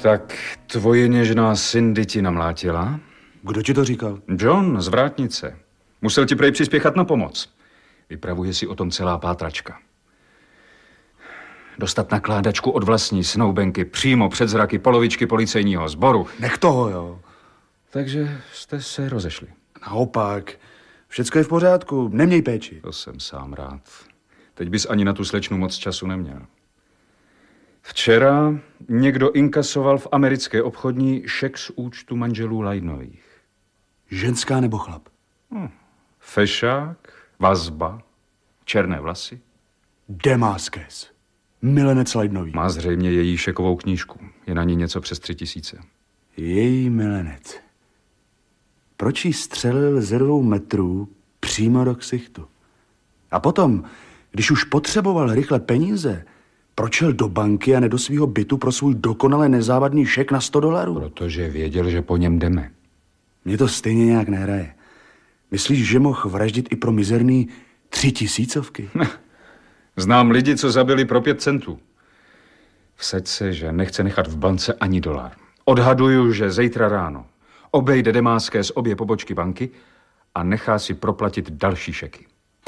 Tak tvoje něžná Cindy ti namlátila? Kdo ti to říkal? John z vrátnice. Musel ti prej přispěchat na pomoc. Vypravuje si o tom celá pátračka. Dostat nakládačku od vlastní snoubenky přímo před zraky polovičky policejního sboru. Nech toho, jo. Takže jste se rozešli. Naopak. Všecko je v pořádku. Neměj péči. To jsem sám rád. Teď bys ani na tu slečnu moc času neměl. Včera někdo inkasoval v americké obchodní šek z účtu manželů Lajnových. Ženská nebo chlap? Fešák, vazba, černé vlasy. Demáskes. Milenec Lajnový. Má zřejmě její šekovou knížku. Je na ní něco přes 3000. Její milenec. Proč jí střelil ze 2 metrů přímo do ksichtu? A potom, když už potřeboval rychle peníze, proč šel do banky a ne do svého bytu pro svůj dokonale nezávadný šek na $100? Protože věděl, že po něm jdeme. Mně to stejně nějak nehraje. Myslíš, že mohl vraždit i pro mizerný 3000? Znám lidi, co zabili pro 5 centů. Vsaď se, že nechce nechat v bance ani $1. Odhaduju, že zítra ráno obejde Demáské z obě pobočky banky a nechá si proplatit další šeky.